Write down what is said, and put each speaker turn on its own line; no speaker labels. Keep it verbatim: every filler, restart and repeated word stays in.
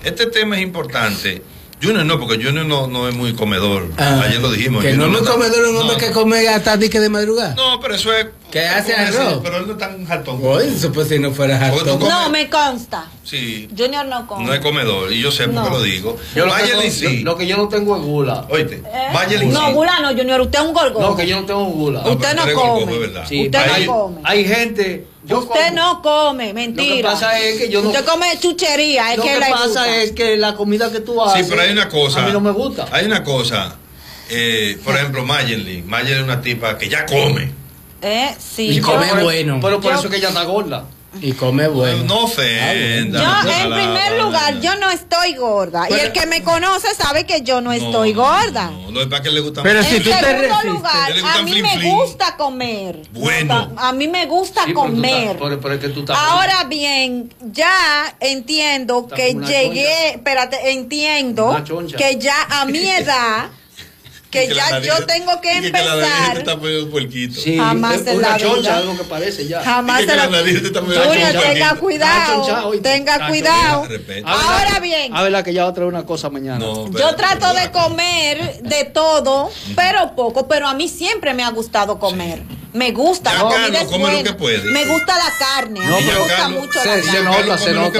este tema es importante. Junior no, porque Junior no, no es muy comedor. Ah, ayer lo dijimos.
Que
Junior
no es muy
no
comedor, un hombre
no.
que come hasta dique de madrugada.
No, pero eso es.
¿Qué hace arroz?
Pero él no es tan jaltón.
Oye, eso pues si no fuera jaltón.
No, me consta.
Sí.
Junior no come.
No es comedor, y yo sé por qué
No.
lo digo.
Yo lo, que
Mayeli
no-
sí.
yo- lo que yo no tengo es gula.
Oíste,
¿Eh?
Mayeli
No,
sí.
gula no, Junior, usted es un gorgo.
No, que yo no tengo gula.
No,
Usted
pero
no
tú eres
come.
gorgojo, es verdad.
Sí,
Usted
hay,
no come.
hay gente. Yo
Usted
como.
no come, mentira.
Lo que pasa es que yo no.
Usted come chuchería, es
Lo
que,
que
le
pasa
gusta.
es que la comida que tú
Sí,
haces.
pero hay una cosa.
A mí no me gusta.
Hay una cosa. Eh, por ejemplo, Mayeli. Mayeli es una tipa que ya come.
Eh, sí.
Y
yo-
come
Pero-
bueno.
Pero por
Yo-
eso es que ella está gorda.
Y come bueno.
No ofenda.
Yo,
no
en
la-
primer
la-
lugar,
la-
yo no estoy gorda.
Pero-
y el que me conoce sabe que yo no, estoy
no,
gorda.
No, lo que pasa es que le gusta
Pero
más.
si
En
tú te
segundo
resistes.
lugar,
Le
a
gustan
mí
flin
me
flin.
gusta comer.
Bueno.
A mí me gusta
Sí, pero tú
comer.
estás- pero- pero es que tú estás
Ahora bien, ya entiendo
Estás
que
como una
llegué,
choncha.
espérate, entiendo
Una choncha.
que ya a mi edad, que
Y la
ya
nariz-
yo tengo que
y que la nariz te
empezar.
está poniendo puerquito.
Sí,
Jamás
es
en
una
la
choncha,
vida.
algo que parece ya.
Jamás
Y que
se
la
la-
nariz te está poniendo
Junior,
puerquito.
tenga
Está
cuidado,
chonchado, oíste.
tenga
Está
cuidado.
chonchado. Respeto.
Ahora bien,
A ver, la que ya va a traer una cosa mañana.
No, pero-
yo trato de
pero-
comer de todo, pero poco, pero a mí siempre me ha gustado comer. Me gusta,
Ya
la
acá
comida
no
es
come lo
buena.
que puede.
Me gusta la carne, a
No,
mí me
pero
gusta
Carlos,
mucho
se-
la
se
carne.
nota,
Carlos
se
come lo
nota.
que